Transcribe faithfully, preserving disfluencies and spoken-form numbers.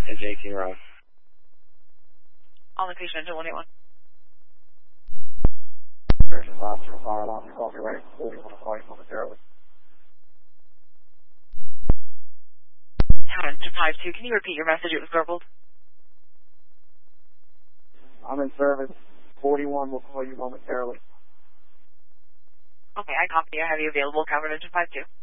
Edge eighteen Road. On location, engine one eight one. Virgin Foster, fire alarm, coffee ready. forty-one, I'll call you momentarily. Engine five two, can you repeat your message? It was garbled. I'm in service. forty-one, we'll call you momentarily. Okay, I copy. I have you available. Covered engine five two.